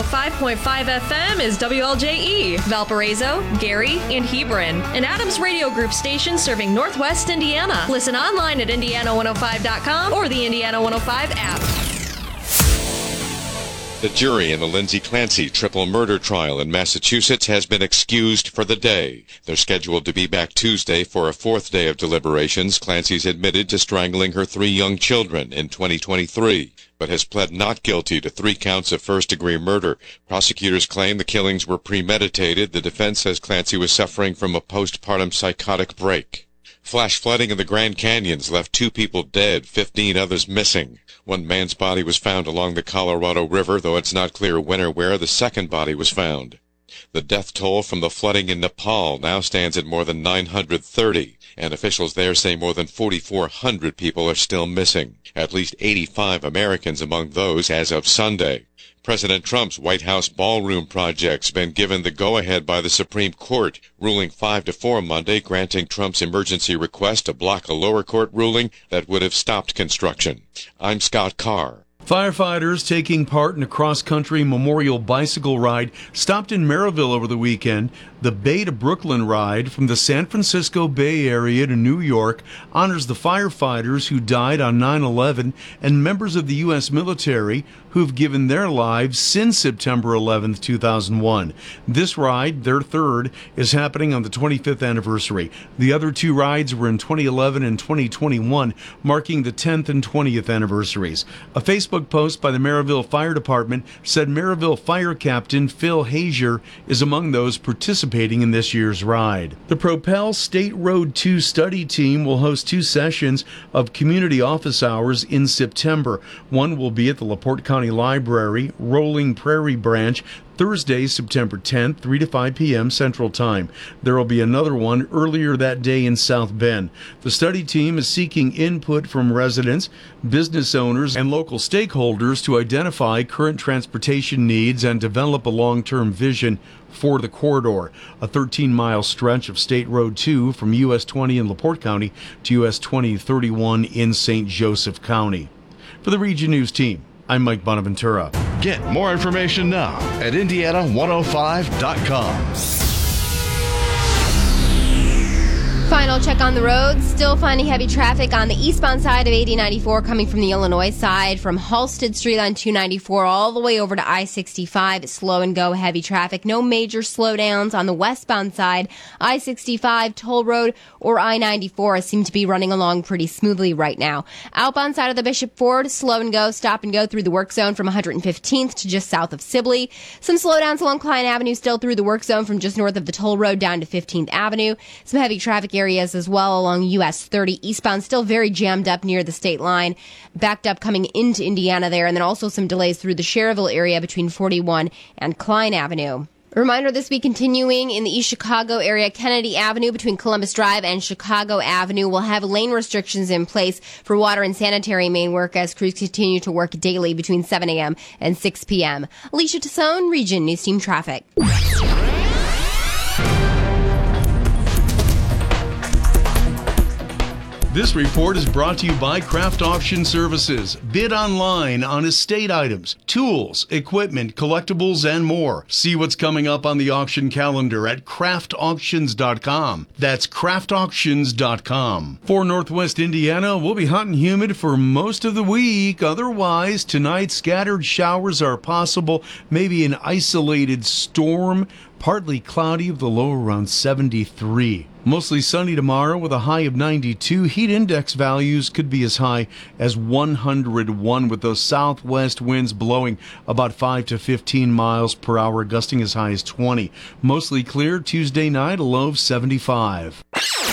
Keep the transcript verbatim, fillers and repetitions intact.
five point five F M is W L J E, Valparaiso, Gary, and Hebron, an Adams Radio Group station serving Northwest Indiana. Listen online at indiana one oh five dot com or the Indiana one oh five app. The jury in the Lindsay Clancy triple murder trial in Massachusetts has been excused for the day. They're scheduled to be back Tuesday for a fourth day of deliberations. Clancy's admitted to strangling her three young children in twenty twenty-three, but has pled not guilty to three counts of first-degree murder. Prosecutors claim the killings were premeditated. The defense says Clancy was suffering from a postpartum psychotic break. Flash flooding in the Grand Canyons left two people dead, fifteen others missing. One man's body was found along the Colorado River, though it's not clear when or where the second body was found. The death toll from the flooding in Nepal now stands at more than nine hundred thirty, and officials there say more than forty-four hundred people are still missing, at least eighty-five Americans among those as of Sunday. President Trump's White House ballroom project's been given the go-ahead by the Supreme Court, ruling five to four Monday, granting Trump's emergency request to block a lower court ruling that would have stopped construction. I'm Scott Carr. Firefighters taking part in a cross-country memorial bicycle ride stopped in Maryville over the weekend. The Bay to Brooklyn ride from the San Francisco Bay Area to New York honors the firefighters who died on nine eleven and members of the U S military who've given their lives since September eleventh, two thousand one. This ride, their third, is happening on the twenty-fifth anniversary. The other two rides were in twenty eleven and twenty twenty-one, marking the tenth and twentieth anniversaries. A Facebook post by the Maryville Fire Department said Maryville Fire Captain Phil Hazier is among those participating in this year's ride. The Propel State Road two study team will host two sessions of community office hours in September. One will be at the LaPorte County Library, Rolling Prairie Branch, Thursday, September tenth, three to five p.m. Central Time. There will be another one earlier that day in South Bend. The study team is seeking input from residents, business owners, and local stakeholders to identify current transportation needs and develop a long-term vision for the corridor, a thirteen-mile stretch of State Road two from U S twenty in LaPorte County to U S twenty thirty-one in Saint Joseph County. For the Region News team, I'm Mike Bonaventura. Get more information now at indiana one oh five dot com. Final check on the roads. Still finding heavy traffic on the eastbound side of eighty ninety-four coming from the Illinois side from Halsted Street on two ninety-four all the way over to I sixty-five. Slow and go heavy traffic. No major slowdowns on the westbound side. I sixty-five, Toll Road, or I ninety-four seem to be running along pretty smoothly right now. Outbound side of the Bishop Ford, slow and go, stop and go through the work zone from one hundred fifteenth to just south of Sibley. Some slowdowns along Klein Avenue still through the work zone from just north of the Toll Road down to fifteenth Avenue. Some heavy traffic areas as well along U S thirty eastbound, still very jammed up near the state line, backed up coming into Indiana there, and then also some delays through the Cherville area between forty-one and Klein Avenue. A reminder this week continuing in the East Chicago area, Kennedy Avenue between Columbus Drive and Chicago Avenue will have lane restrictions in place for water and sanitary main work as crews continue to work daily between seven a.m. and six p.m. Alicia Tassone, Region News Team Traffic. This report is brought to you by Craft Auction Services. Bid online on estate items, tools, equipment, collectibles, and more. See what's coming up on the auction calendar at craft auctions dot com. That's craft auctions dot com. For Northwest Indiana, we'll be hot and humid for most of the week. Otherwise, tonight, scattered showers are possible, maybe an isolated storm. Partly cloudy with a low around seventy-three. Mostly sunny tomorrow with a high of ninety-two. Heat index values could be as high as one hundred one with those southwest winds blowing about five to fifteen miles per hour, gusting as high as twenty. Mostly clear Tuesday night, a low of seventy-five.